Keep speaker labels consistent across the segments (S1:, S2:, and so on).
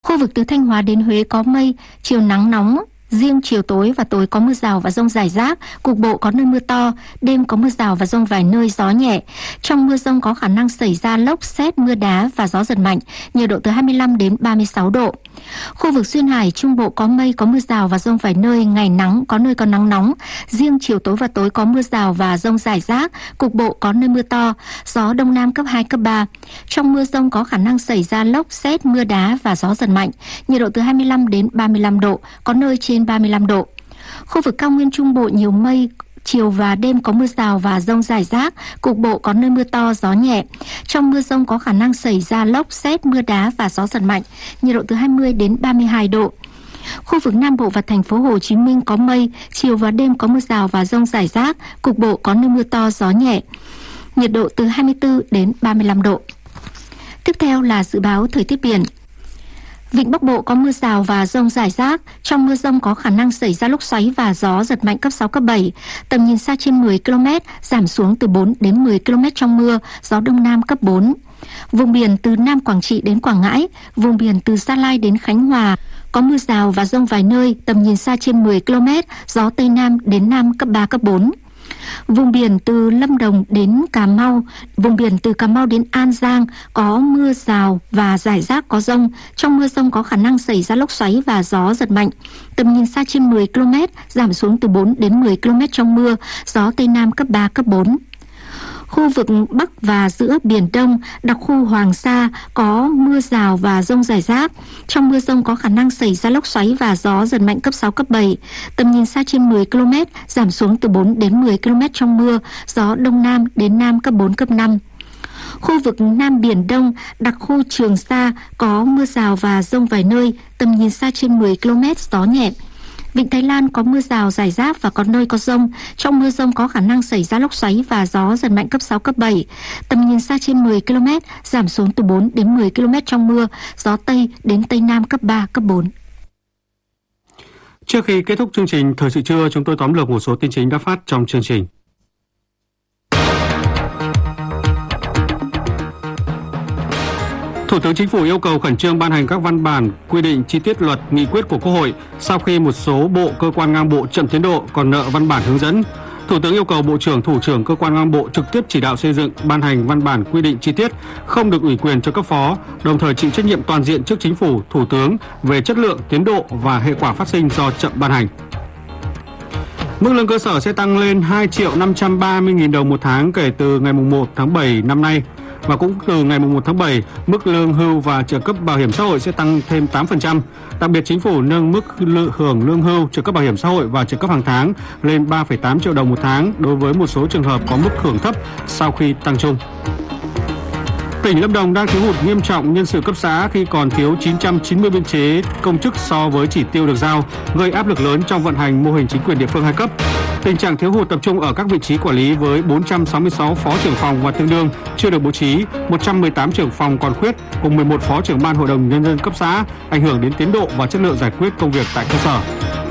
S1: Khu vực từ Thanh Hóa đến Huế có mây, chiều nắng nóng, riêng chiều tối và tối có mưa rào và dông rải rác, cục bộ có nơi mưa to, đêm có mưa rào và dông vài nơi, gió nhẹ. Trong mưa dông có khả năng xảy ra lốc, sét, mưa đá và gió giật mạnh, nhiệt độ từ 25 đến 36 độ. Khu vực duyên hải Trung Bộ có mây, có mưa rào và dông vài nơi, ngày nắng, có nơi có nắng nóng. Riêng chiều tối và tối có mưa rào và dông rải rác, cục bộ có nơi mưa to, gió đông nam cấp 2, cấp 3. Trong mưa dông có khả năng xảy ra lốc, sét, mưa đá và gió giật mạnh, nhiệt độ từ 25 đến 35 độ, có nơi trên 35 độ. Khu vực cao nguyên Trung Bộ nhiều mây, chiều và đêm có mưa rào và dông rải rác, cục bộ có nơi mưa to, gió nhẹ. Trong mưa dông có khả năng xảy ra lốc, sét, mưa đá và gió giật mạnh, nhiệt độ từ 20 đến 32 độ. Khu vực Nam Bộ và thành phố Hồ Chí Minh có mây, chiều và đêm có mưa rào và dông rải rác, cục bộ có nơi mưa to, gió nhẹ. Nhiệt độ từ 24 đến 35 độ. Tiếp theo là dự báo thời tiết biển. Vịnh Bắc Bộ có mưa rào và dông rải rác, trong mưa dông có khả năng xảy ra lốc xoáy và gió giật mạnh cấp 6, cấp 7, tầm nhìn xa trên 10 km, giảm xuống từ 4 đến 10 km trong mưa, gió Đông Nam cấp 4. Vùng biển từ Nam Quảng Trị đến Quảng Ngãi, vùng biển từ Gia Lai đến Khánh Hòa, có mưa rào và dông vài nơi, tầm nhìn xa trên 10 km, gió Tây Nam đến Nam cấp 3, cấp 4. Vùng biển từ Lâm Đồng đến Cà Mau, vùng biển từ Cà Mau đến An Giang có mưa rào và rải rác có dông. Trong mưa dông có khả năng xảy ra lốc xoáy và gió giật mạnh. Tầm nhìn xa trên 10 km, giảm xuống từ 4 đến 10 km trong mưa, gió Tây Nam cấp 3, cấp 4. Khu vực Bắc và giữa Biển Đông, đặc khu Hoàng Sa có mưa rào và dông rải rác. Trong mưa dông có khả năng xảy ra lốc xoáy và gió giật mạnh cấp 6, cấp 7. Tầm nhìn xa trên 10 km, giảm xuống từ 4 đến 10 km trong mưa, gió Đông Nam đến Nam cấp 4, cấp 5. Khu vực Nam Biển Đông, đặc khu Trường Sa có mưa rào và dông vài nơi, tầm nhìn xa trên 10 km, gió nhẹ. Vịnh Thái Lan có mưa rào rải rác và có nơi có dông. Trong mưa dông có khả năng xảy ra lốc xoáy và gió giật mạnh cấp 6, cấp 7. Tầm nhìn xa trên 10 km, giảm xuống từ 4 đến 10 km trong mưa, gió Tây đến Tây Nam cấp 3, cấp 4.
S2: Trước khi kết thúc chương trình Thời sự trưa, chúng tôi tóm lược một số tin chính đã phát trong chương trình. Thủ tướng Chính phủ yêu cầu khẩn trương ban hành các văn bản quy định chi tiết luật, nghị quyết của Quốc hội sau khi một số bộ, cơ quan ngang bộ chậm tiến độ còn nợ văn bản hướng dẫn. Thủ tướng yêu cầu Bộ trưởng, Thủ trưởng cơ quan ngang bộ trực tiếp chỉ đạo xây dựng, ban hành văn bản quy định chi tiết, không được ủy quyền cho cấp phó, đồng thời chịu trách nhiệm toàn diện trước Chính phủ, Thủ tướng về chất lượng, tiến độ và hệ quả phát sinh do chậm ban hành. Mức lương cơ sở sẽ tăng lên 2.530.000 đồng một tháng kể từ ngày 1 tháng 7 năm nay. Và cũng từ ngày 1 tháng 7, mức lương hưu và trợ cấp bảo hiểm xã hội sẽ tăng thêm 8%. Đặc biệt, Chính phủ nâng mức hưởng lương hưu, trợ cấp bảo hiểm xã hội và trợ cấp hàng tháng lên 3,8 triệu đồng một tháng đối với một số trường hợp có mức hưởng thấp sau khi tăng chung. Tỉnh Lâm Đồng đang thiếu hụt nghiêm trọng nhân sự cấp xã khi còn thiếu 990 biên chế công chức so với chỉ tiêu được giao, gây áp lực lớn trong vận hành mô hình chính quyền địa phương 2 cấp. Tình trạng thiếu hụt tập trung ở các vị trí quản lý với 466 phó trưởng phòng và tương đương chưa được bố trí, 118 trưởng phòng còn khuyết cùng 11 phó trưởng ban hội đồng nhân dân cấp xã, ảnh hưởng đến tiến độ và chất lượng giải quyết công việc tại cơ sở.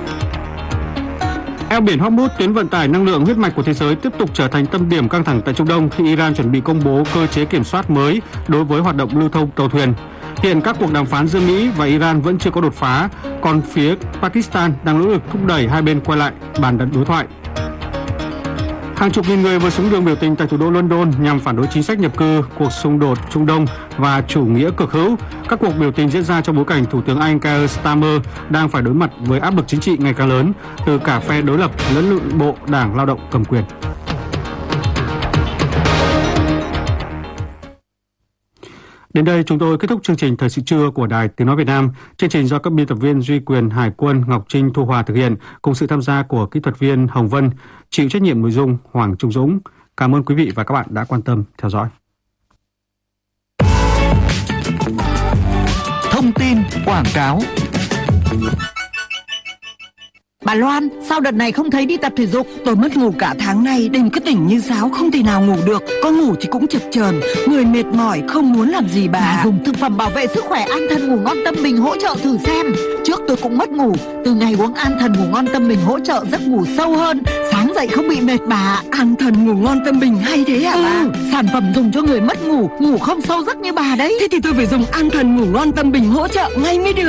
S2: Eo biển Hormuz, tuyến vận tải năng lượng huyết mạch của thế giới, tiếp tục trở thành tâm điểm căng thẳng tại Trung Đông khi Iran chuẩn bị công bố cơ chế kiểm soát mới đối với hoạt động lưu thông tàu thuyền. Hiện các cuộc đàm phán giữa Mỹ và Iran vẫn chưa có đột phá, còn phía Pakistan đang nỗ lực thúc đẩy hai bên quay lại bàn đối thoại. Hàng chục nghìn người vừa xuống đường biểu tình tại thủ đô London nhằm phản đối chính sách nhập cư, cuộc xung đột Trung Đông và chủ nghĩa cực hữu. Các cuộc biểu tình diễn ra trong bối cảnh Thủ tướng Anh Keir Starmer đang phải đối mặt với áp lực chính trị ngày càng lớn từ cả phe đối lập lẫn nội bộ Đảng Lao động cầm quyền. Đến đây chúng tôi kết thúc chương trình Thời sự trưa của Đài Tiếng nói Việt Nam. Chương trình do các biên tập viên Duy Quyền, Hải Quân, Ngọc Trinh, Thu Hòa thực hiện cùng sự tham gia của kỹ thuật viên Hồng Vân, chịu trách nhiệm nội dung Hoàng Trung Dũng. Cảm ơn quý vị và các bạn đã quan tâm theo dõi.
S3: Thông tin quảng cáo.
S4: Bà Loan, sao đợt này không thấy đi tập thể dục?
S5: Tôi mất ngủ cả tháng nay, đêm cứ tỉnh như sáo, không thể nào ngủ được. Có ngủ thì cũng chập chờn, người mệt mỏi, không muốn làm gì bà.
S4: Dùng thực phẩm bảo vệ sức khỏe An Thần Ngủ Ngon Tâm Bình hỗ trợ thử xem. Trước tôi cũng mất ngủ, từ ngày uống An Thần Ngủ Ngon Tâm Bình hỗ trợ giấc ngủ sâu hơn, sáng dậy không bị mệt bà.
S5: An Thần Ngủ Ngon Tâm Bình hay thế hả bà?
S4: Sản phẩm dùng cho người mất ngủ, ngủ không sâu giấc như bà đấy.
S5: Thế thì tôi phải dùng An Thần Ngủ Ngon Tâm Bình hỗ trợ ngay mới được.